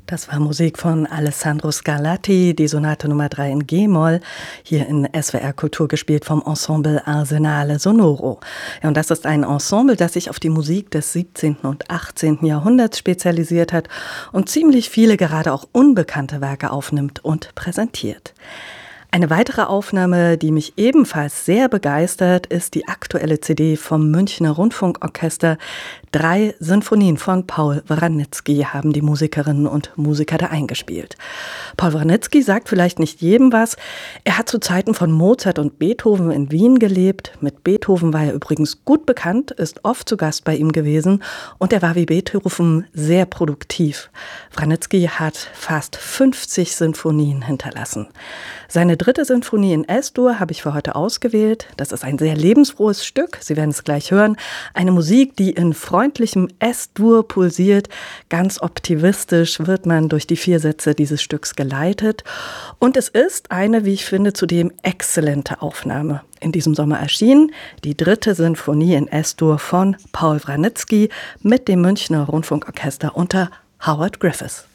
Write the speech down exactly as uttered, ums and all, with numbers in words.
Das war Musik von Alessandro Scarlatti, die Sonate Nummer drei in G-Moll, hier in S W R Kultur gespielt vom Ensemble Arsenale Sonoro. Ja, und das ist ein Ensemble, das sich auf die Musik des siebzehnten und achtzehnten Jahrhunderts spezialisiert hat und ziemlich viele, gerade auch unbekannte Werke aufnimmt und präsentiert. Eine weitere Aufnahme, die mich ebenfalls sehr begeistert, ist die aktuelle C D vom Münchner Rundfunkorchester. Drei Sinfonien von Paul Wranitzky haben die Musikerinnen und Musiker da eingespielt. Paul Wranitzky sagt vielleicht nicht jedem was. Er hat zu Zeiten von Mozart und Beethoven in Wien gelebt. Mit Beethoven war er übrigens gut bekannt, ist oft zu Gast bei ihm gewesen und er war wie Beethoven sehr produktiv. Wranitzky hat fast fünfzig Sinfonien hinterlassen. Seine dritte Sinfonie in S-Dur habe ich für heute ausgewählt. Das ist ein sehr lebensfrohes Stück. Sie werden es gleich hören. Eine Musik, die in freundlichem S-Dur pulsiert. Ganz optimistisch wird man durch die vier Sätze dieses Stücks geleitet. Und es ist eine, wie ich finde, zudem exzellente Aufnahme. In diesem Sommer erschien die dritte Sinfonie in S-Dur von Paul Wranitzky mit dem Münchner Rundfunkorchester unter Howard Griffiths.